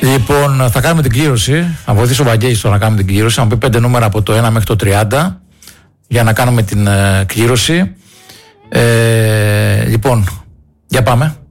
Λοιπόν, θα κάνουμε την κλήρωση. Θα βοηθήσω ο Βαγγέλης τώρα να κάνουμε την κλήρωση. Θα μου πει 5 νούμερα από το 1 μέχρι το 30 για να κάνουμε την κλήρωση. Λοιπόν, για πάμε.